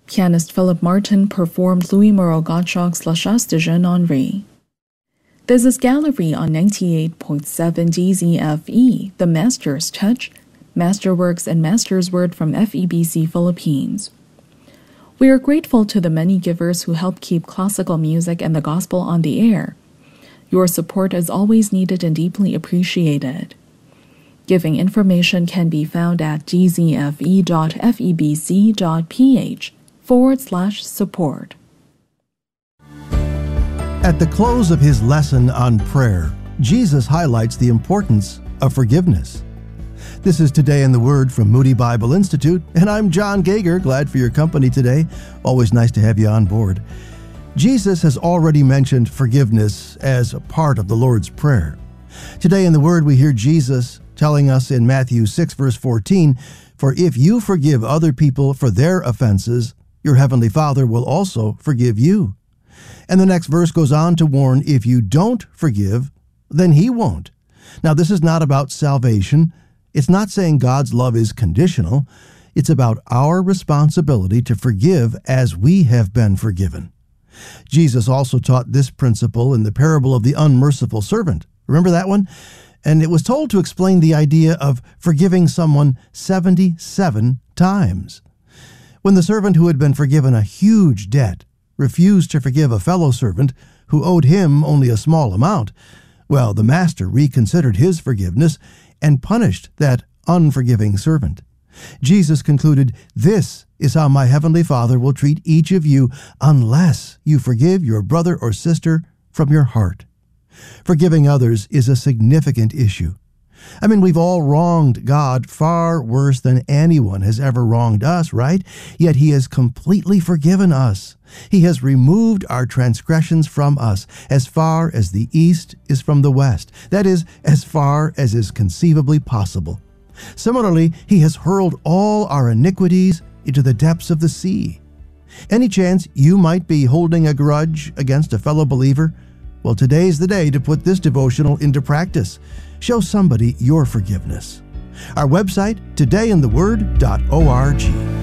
Pianist Philip Martin performed Louis Moreau Gottschalk's La Chasse de Jeune Henri. This is Gallery on 98.7 DZFE, the Master's Touch, Masterworks and Master's Word from FEBC Philippines. We are grateful to the many givers who help keep classical music and the gospel on the air. Your support is always needed and deeply appreciated. Giving information can be found at dzfe.febc.ph/support. At the close of his lesson on prayer, Jesus highlights the importance of forgiveness. This is Today in the Word from Moody Bible Institute, and I'm John Gager. Glad for your company today. Always nice to have you on board. Jesus has already mentioned forgiveness as a part of the Lord's Prayer. Today in the Word, we hear Jesus telling us in Matthew 6, verse 14, "For if you forgive other people for their offenses, your heavenly Father will also forgive you." And the next verse goes on to warn, if you don't forgive, then He won't. Now, this is not about salvation. It's not saying God's love is conditional. It's about our responsibility to forgive as we have been forgiven. Jesus also taught this principle in the parable of the unmerciful servant. Remember that one? And it was told to explain the idea of forgiving someone 77 times. When the servant who had been forgiven a huge debt refused to forgive a fellow servant who owed him only a small amount, well, the master reconsidered his forgiveness and punished that unforgiving servant. Jesus concluded, "This is how my heavenly Father will treat each of you unless you forgive your brother or sister from your heart." Forgiving others is a significant issue. I mean, we've all wronged God far worse than anyone has ever wronged us, right? Yet He has completely forgiven us. He has removed our transgressions from us as far as the east is from the west. That is, as far as is conceivably possible. Similarly, He has hurled all our iniquities into the depths of the sea. Any chance you might be holding a grudge against a fellow believer? Well, today's the day to put this devotional into practice. Show somebody your forgiveness. Our website, todayintheword.org.